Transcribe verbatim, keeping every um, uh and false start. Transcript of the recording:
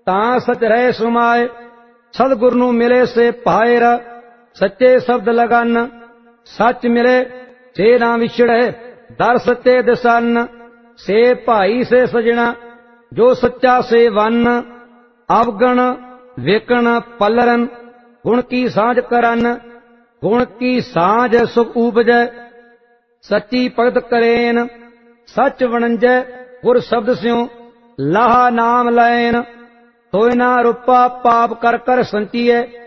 ਤਾਂ ਸਚ ਰਹੇ ਸੁਮਾਏ। ਸਤਿਗੁਰ ਨੂੰ ਮਿਲੇ ਸੇ ਭਾਇਰ, ਸੱਚੇ ਸ਼ਬਦ ਲਗਨ। ਸੱਚ ਮਿਲੇ ਸੇ ਨਾ ਵਿਛੜੇ, ਦਰ ਸੱਚੇ ਦਿਸਨ। ਸੇ ਭਾਈ ਸੇ ਸਜਣਾ, ਜੋ ਸੱਚਾ ਸੇ ਵਨ। ਅਵਗਣ ਵੇਕਣ ਪਲਰਨ, ਗੁਣ ਕੀ ਸਾਂਝ ਕਰਨ। ਗੁਣ ਕੀ ਸਾਂਝ ਸੁਖ ਊਪਜੈ, ਸੱਚੀ ਭਗਤ ਕਰੇਨ। ਸੱਚ ਵਣੰਜੈ ਗੁਰ ਸ਼ਬਦ ਸਿਉ, ਲਾਹਾ ਨਾਮ ਲੈਨ। ਤੋਇ ਨਾ ਰੂਪਾ ਪਾਪ ਕਰ ਕਰ ਸੰਚੀਐ,